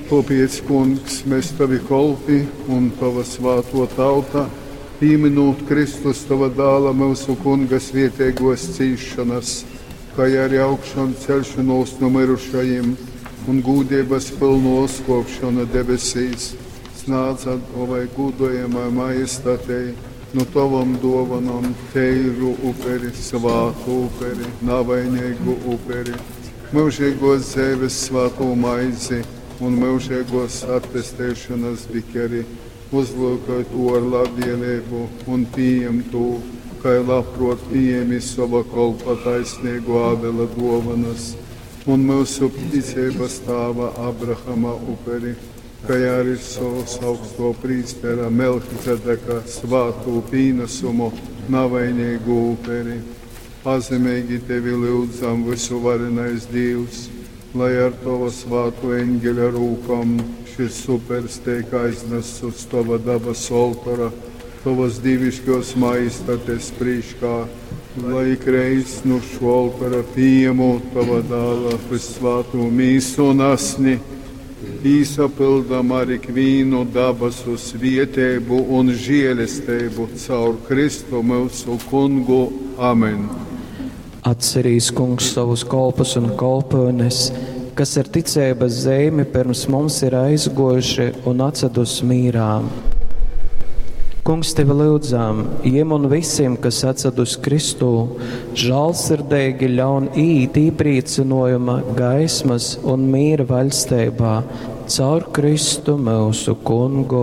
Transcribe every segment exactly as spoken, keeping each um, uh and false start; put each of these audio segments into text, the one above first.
Tāpēc, kungs, mēs tavi kolpi un tava svāto tauta, pieminot Kristus tava dāla mūsu kunga svietēgos cīšanas, kā arī augšanu celšanos no mirušajiem un gūdības pilnu uzkopšanu debesīs, snāca tavai gūdojamai majestātei, no tavam dovanam teiru uperi, svātu uperi, navainīgu uperi, mūžīgos dzēves svātu maizi un mūžīgos attestēšanas bikeri, uzlūkot to ar labvēlību un pieņem to, kā labprot pieņemi sava kolpa taisnīgu Ābela dovanas un mūsu ticības tēva Abrahama uperi, kā arī savus augsto prīstera Melhizedeka svātu pīnesumu navainīgu uperi. Pazemīgi tevi lūdzam, visu varenais Dievs, lai ar tava svātu eņģeļa rūkam šis upers tiek aiznests uz tava dabas oltara, tavas divišķos maistātes prīškā, lai ikreiz no šo oltara pieņemu tava dāla visvātu mīsu un asni, īsapildam ar ikvīnu dabas uz vietēbu un žēlestību caur Kristu mūsu kungu. Amen. Atcerīs, kungs, savus kolpus un kolpones, kas ar ticības zīmi pirms mums ir aizgojuši un atsedus mīrām. Kungs, tevi lūdzām, jiem un visiem, kas atsedus Kristū, žālsirdīgi ļaun īt īpriecinojuma gaismas un mīra vaļstībā, caur Kristu mūsu kungu.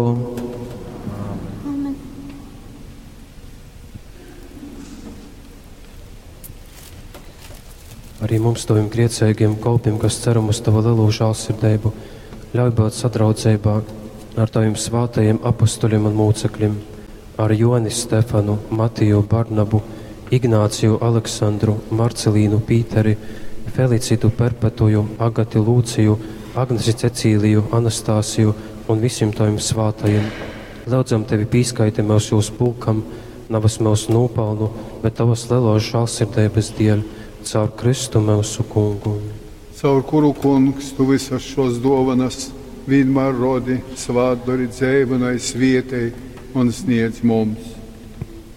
Arī mums, taviem kriecīgiem kolpiem, kas ceram uz tavu lielo žālsirdību, ļauj būt sadraudzībā ar taviem svātajiem apostoļiem un mūcekļiem, ar Joni, Stefanu, Matiju, Barnabu, Ignāciju, Aleksandru, Marcelīnu, Pīteri, Felicitu, Perpetuju, Agati, Lūciju, Agnesi, Cecīliju, Anastāsiju un visiem taviem svātajiem. Lūdzam tevi pīskaiti mūs jūs pulkam, navas mūsu nūpalnu, bet tavas lielos žālsirdības dēļ, caur Kristu mūsu kungu. Caur kuru, kungs, tu visas šos dovanas vienmēr rodi svātdori dzēvenai svietei un sniedz mums.